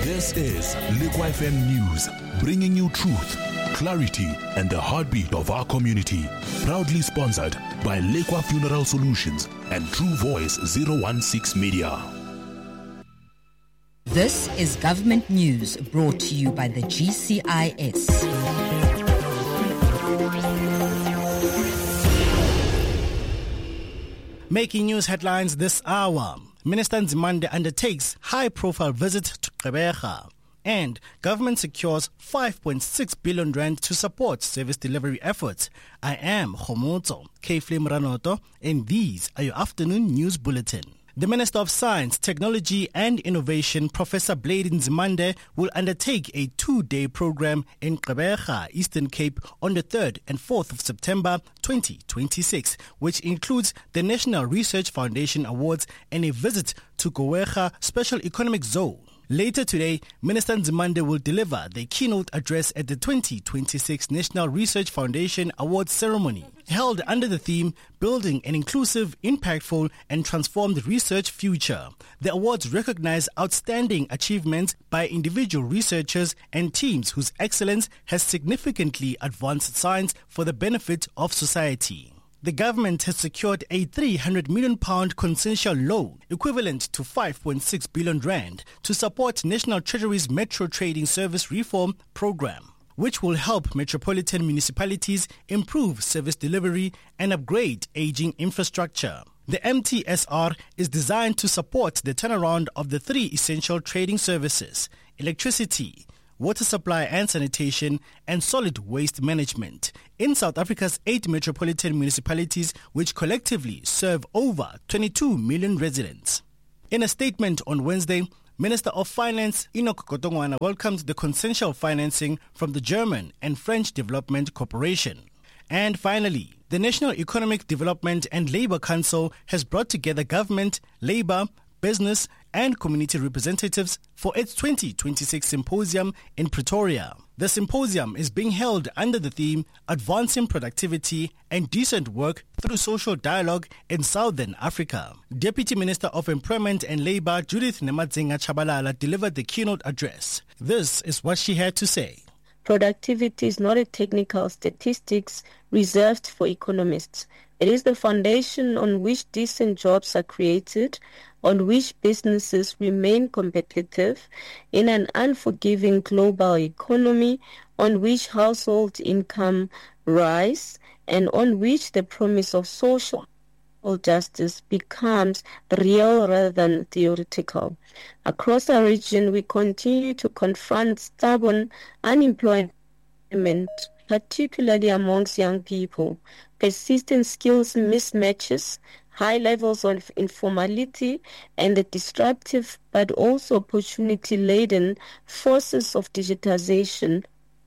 This is Liquid FM News, bringing you truth, clarity, and the heartbeat of our community. Proudly sponsored by Liquid Funeral Solutions and True Voice 016 Media. This is Government News brought to you by the GCIS. Making news headlines this hour. Minister Nzimande undertakes high-profile visit to Gqeberha. And government secures 5.6 billion rand to support service delivery efforts. I am Khomotso K-Flame Ranoto, and these are your afternoon news bulletin. The Minister of Science, Technology and Innovation, Professor Blade Nzimande, will undertake a 2-day program in Gqeberha, Eastern Cape on the 3rd and 4th of September 2026, which includes the National Research Foundation Awards and a visit to Gqeberha Special Economic Zone. Later today, Minister Nzimande will deliver the keynote address at the 2026 National Research Foundation Awards ceremony, held under the theme Building an Inclusive, Impactful and Transformed Research Future. The awards recognize outstanding achievements by individual researchers and teams whose excellence has significantly advanced science for the benefit of society. The government has secured a £300 million consensual loan, equivalent to 5.6 billion rand, to support National Treasury's Metro Trading Service Reform Program, which will help metropolitan municipalities improve service delivery and upgrade aging infrastructure. The MTSR is designed to support the turnaround of the 3 essential trading services: electricity, water supply and sanitation, and solid waste management in South Africa's 8 metropolitan municipalities, which collectively serve over 22 million residents. In a statement on Wednesday, Minister of Finance Enoch Godongwana welcomed the consensual financing from the German and French Development Corporation. And finally, the National Economic Development and Labour Council has brought together government, labour, business and community representatives for its 2026 symposium in Pretoria. The symposium is being held under the theme Advancing Productivity and Decent Work Through Social Dialogue in Southern Africa. Deputy Minister of Employment and Labour Judith Nemadzinga Chabalala delivered the keynote address. This is what she had to say. Productivity is not a technical statistics reserved for economists. It is the foundation on which decent jobs are created, on which businesses remain competitive in an unforgiving global economy, on which household income rise, and on which the promise of social justice becomes real rather than theoretical. Across our region, we continue to confront stubborn unemployment, particularly amongst young people, persistent skills mismatches, high levels of informality, and the disruptive but also opportunity-laden forces of digitization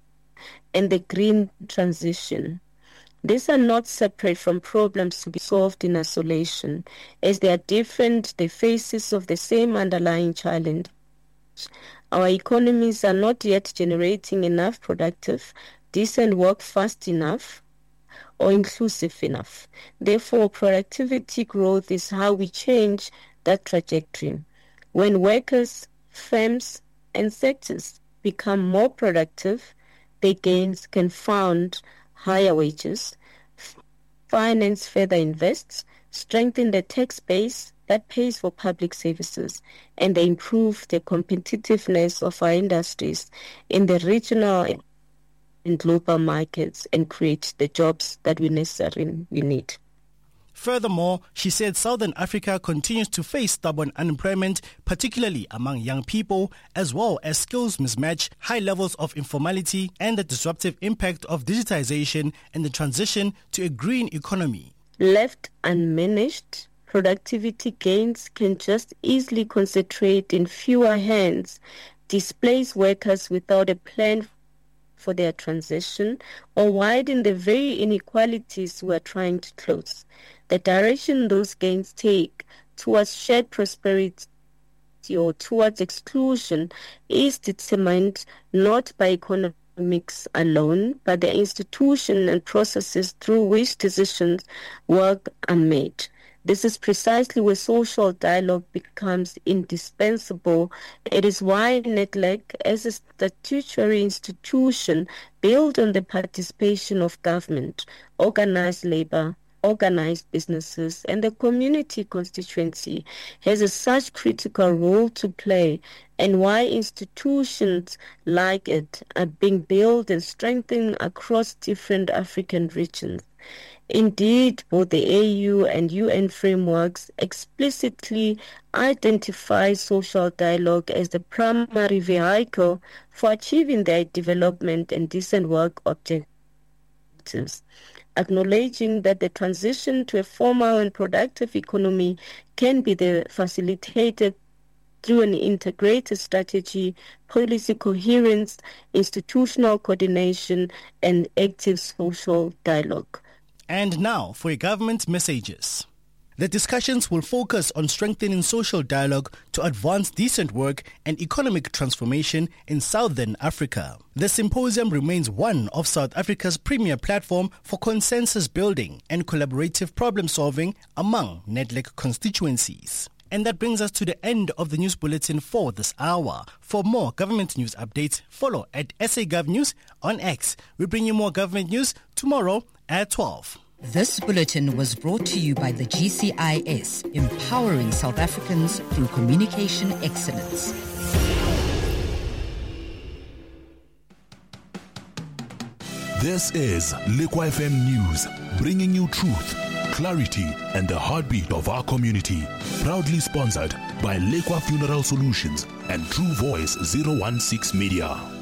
and the green transition. These are not separate from problems to be solved in isolation. As they are different, the faces of the same underlying challenge. Our economies are not yet generating enough productive, decent work fast enough or inclusive enough. Therefore, productivity growth is how we change that trajectory. When workers, firms, and sectors become more productive, their gains can fund higher wages, finance further invests, strengthen the tax base that pays for public services, and they improve the competitiveness of our industries in the regional and global markets and create the jobs that we need. Furthermore, she said Southern Africa continues to face stubborn unemployment, particularly among young people, as well as skills mismatch, high levels of informality, and the disruptive impact of digitization and the transition to a green economy. Left unmanaged, productivity gains can just easily concentrate in fewer hands, displace workers without a plan for their transition, or widen the very inequalities we are trying to close. The direction those gains take towards shared prosperity or towards exclusion is determined not by economics alone, but the institution and processes through which decisions work are made. This is precisely where social dialogue becomes indispensable. It is why NEDLAC, as a statutory institution built on the participation of government, organized labor, organized businesses, and the community constituency, has such critical role to play, and why institutions like it are being built and strengthened across different African regions. Indeed, both the AU and UN frameworks explicitly identify social dialogue as the primary vehicle for achieving their development and decent work objectives, acknowledging that the transition to a formal and productive economy can be facilitated through an integrated strategy, policy coherence, institutional coordination, and active social dialogue. And now for your government messages. The discussions will focus on strengthening social dialogue to advance decent work and economic transformation in Southern Africa. The symposium remains one of South Africa's premier platform for consensus building and collaborative problem solving among NEDLAC constituencies. And that brings us to the end of the news bulletin for this hour. For more government news updates, follow at SAGov News on X. We bring you more government news tomorrow at 12. This bulletin was brought to you by the GCIS, empowering South Africans through communication excellence. This is Lekwa FM News, bringing you truth, clarity, and the heartbeat of our community. Proudly sponsored by Lekwa Funeral Solutions and True Voice 016 Media.